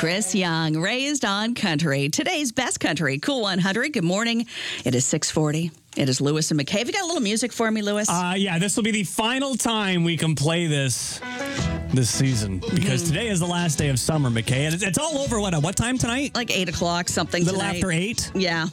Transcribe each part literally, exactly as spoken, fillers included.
Chris Young, raised on country. Today's best country, Cool one hundred. Good morning. It is six forty. It is Lewis and McKay. Have you got a little music for me, Lewis? Uh, yeah, this will be the final time we can play this this season because mm-hmm. today is the last day of summer, McKay. And it's, it's all over, what, at what time tonight? Like eight o'clock, something A little tonight. after eight? Yeah.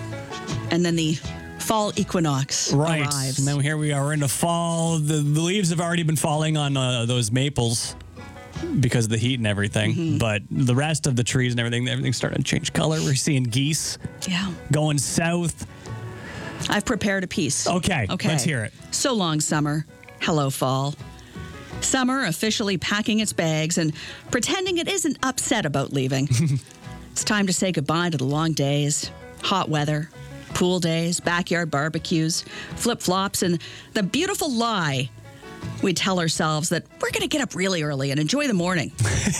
And then the fall equinox right. arrives. And then here we are. We're into fall. The, the leaves have already been falling on uh, those maples because of the heat and everything. Mm-hmm. But the rest of the trees and everything, everything's starting to change color. We're seeing geese yeah. going south. I've prepared a piece. Okay, okay. Let's hear it. So long, summer. Hello, fall. Summer officially packing its bags and pretending it isn't upset about leaving. It's time to say goodbye to the long days, hot weather, pool days, backyard barbecues, flip-flops, and the beautiful lie we tell ourselves that we're going to get up really early and enjoy the morning.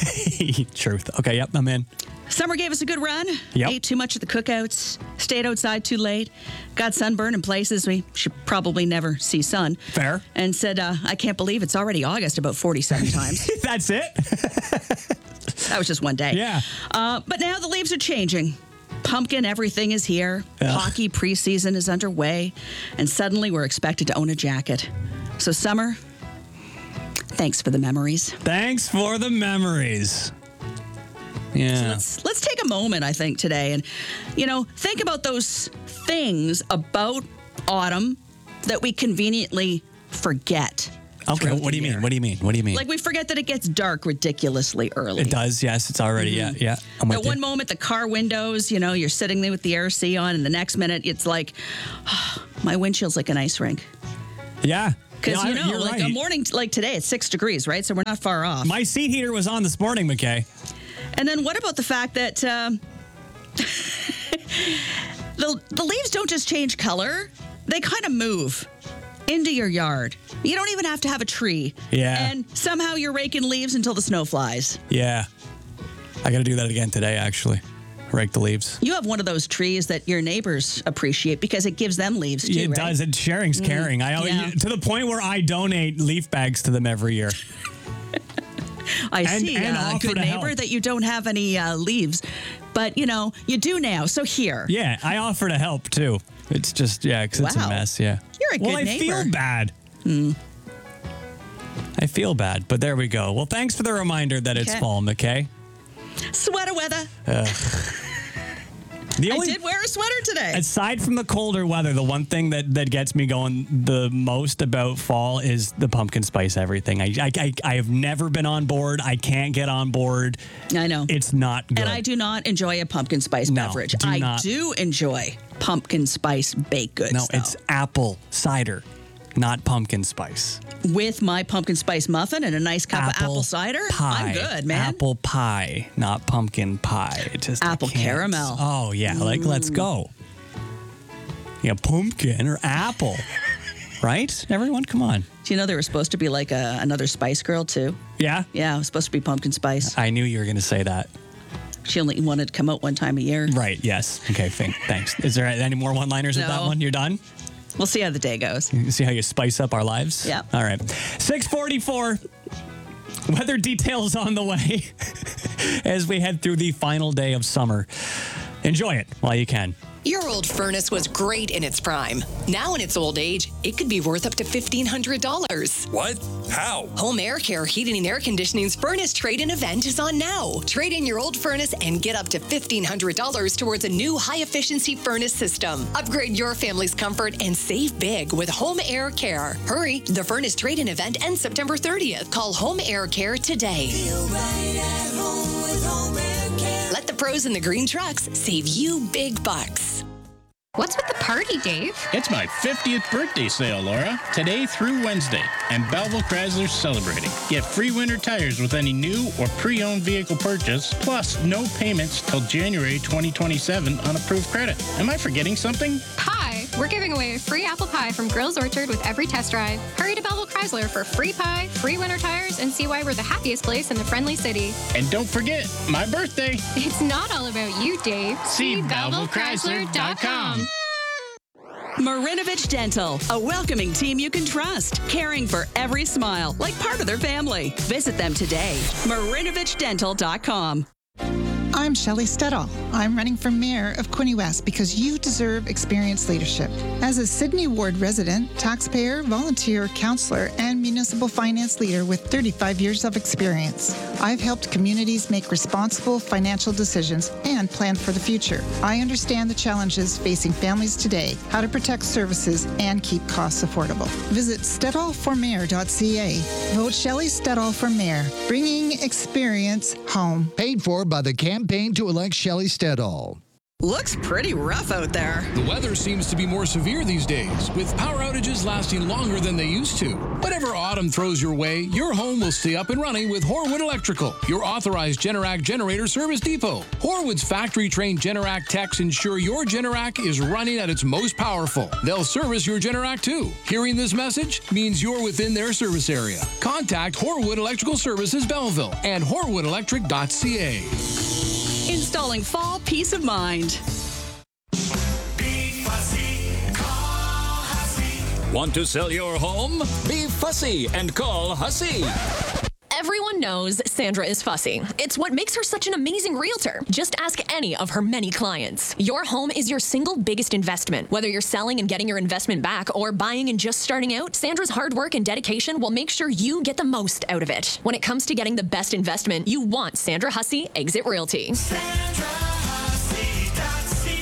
Truth. Okay, yep, I'm in. Summer gave us a good run. Yep. Ate too much at the cookouts. Stayed outside too late. Got sunburned in places we should probably never see sun. Fair. And said, uh, I can't believe it's already August about forty-seven times. That's it? That was just one day. Yeah. Uh, but now the leaves are changing. Pumpkin everything is here. Ugh. Hockey preseason is underway. And suddenly we're expected to own a jacket. So summer, thanks for the memories. Thanks for the memories. Yeah. So let's, let's take a moment, I think, today and, you know, think about those things about autumn that we conveniently forget. Okay, what do you year. mean? What do you mean? What do you mean? Like we forget that it gets dark ridiculously early. It does, yes. It's already, mm-hmm. yeah, yeah. I'm At one moment, the car windows, you know, you're sitting there with the air C on, and the next minute, it's like, oh, my windshield's like an ice rink. Yeah. Because, no, you know, you're like right. a morning like today, it's six degrees, right? So we're not far off. My seat heater was on this morning, McKay. And then what about the fact that uh, the, the leaves don't just change color, they kind of move into your yard. You don't even have to have a tree. Yeah. And somehow you're raking leaves until the snow flies. Yeah. I got to do that again today, actually. Rake the leaves. You have one of those trees that your neighbors appreciate because it gives them leaves too, It right? does. And sharing's caring. Mm, I always, yeah. to the point where I donate leaf bags to them every year. I and, see, and uh, good to neighbor, help. that you don't have any uh, leaves. But, you know, you do now. So here. Yeah, I offer to help, too. It's just, yeah, because it's a Wow. mess, yeah. You're a good well, I neighbor. feel bad. Hmm. I feel bad, but there we go. Well, thanks for the reminder that it's Okay. fall, McKay. Sweater weather. Uh, the I only, did wear a sweater today. Aside from the colder weather, the one thing that, that gets me going the most about fall is the pumpkin spice everything. I, I, I, I have never been on board. I can't get on board. I know. It's not good. And I do not enjoy a pumpkin spice No, beverage. do I not. do enjoy pumpkin spice baked goods. No, though. it's apple cider, not pumpkin spice. With my pumpkin spice muffin and a nice cup of apple cider, pie. I'm good, man. Apple pie, not pumpkin pie. It just I Apple can't. caramel. Oh, yeah. Like, let's go. Yeah, pumpkin or apple. Right? Everyone, come on. Do you know there was supposed to be like a, another Spice Girl, too? Yeah? Yeah, it was supposed to be pumpkin spice. I knew you were going to say that. She only wanted to come out one time a year. Right, yes. Okay, thank, thanks. Is there any more one-liners with that No. one? You're done? We'll see how the day goes. You see how you spice up our lives? Yeah. All right. six forty-four. Weather details on the way as we head through the final day of summer. Enjoy it while you can. Your old furnace was great in its prime. Now in its old age, it could be worth up to fifteen hundred dollars. What? How? Home Air Care Heating and Air Conditioning's furnace trade-in event is on now. Trade in your old furnace and get up to fifteen hundred dollars towards a new high-efficiency furnace system. Upgrade your family's comfort and save big with Home Air Care. Hurry, the furnace trade-in event ends September thirtieth. Call Home Air Care today. Feel right at home with Home Air Care. Let the pros in the green trucks save you big bucks. What's with the party, Dave? It's my fiftieth birthday sale, Laura. Today through Wednesday. And Belleville Chrysler's celebrating. Get free winter tires with any new or pre-owned vehicle purchase, plus no payments till January twenty twenty-seven on approved credit. Am I forgetting something? Pie! We're giving away a free apple pie from Grills Orchard with every test drive. Hurry to Belleville Chrysler for free pie, free winter tires, and see why we're the happiest place in the friendly city. And don't forget, my birthday. It's not all about you, Dave. See Belleville Chrysler dot com. Marinovich Dental, a welcoming team you can trust, caring for every smile like part of their family. Visit them today. Marinovich Dental dot com. I'm Shelley Steadall. I'm running for mayor of Quinte West because you deserve experienced leadership. As a Sydney Ward resident, taxpayer, volunteer, counselor, and municipal finance leader with thirty-five years of experience, I've helped communities make responsible financial decisions and plan for the future. I understand the challenges facing families today, how to protect services, and keep costs affordable. Visit steadall for mayor dot c a. Vote Shelley Steadall for mayor, bringing experience home. Paid for by the campaign to elect Shelley Steadall. Looks pretty rough out there. The weather seems to be more severe these days, with power outages lasting longer than they used to. Whatever autumn throws your way, your home will stay up and running with Horwood Electrical, your authorized Generac generator service depot. Horwood's factory-trained Generac techs ensure your Generac is running at its most powerful. They'll service your Generac too. Hearing this message means you're within their service area. Contact Horwood Electrical Services Belleville and horwood electric dot c a. Installing fall peace of mind. Want to sell your home? Be fussy and call Hussey. Everyone knows Sandra is fussy. It's what makes her such an amazing realtor. Just ask any of her many clients. Your home is your single biggest investment. Whether you're selling and getting your investment back or buying and just starting out, Sandra's hard work and dedication will make sure you get the most out of it. When it comes to getting the best investment, you want Sandra Hussey Exit Realty. Sandra Hussey dot c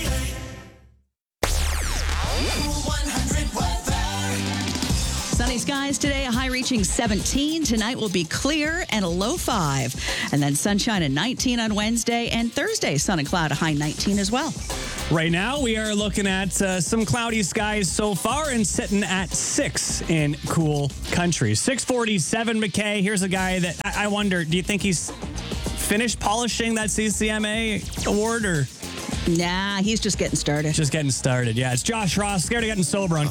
a. one hundred weather. Sunny skies today, a high reaching seventeen. Tonight will be clear and a low five. And then sunshine at nineteen on Wednesday, and Thursday, sun and cloud, a high nineteen as well. Right now, we are looking at uh, some cloudy skies so far and sitting at six in cool country. six forty-seven McKay. Here's a guy that I, I wonder, do you think he's finished polishing that C C M A award or Nah, he's just getting started. just getting started? Yeah, it's Josh Ross, scared of getting sober on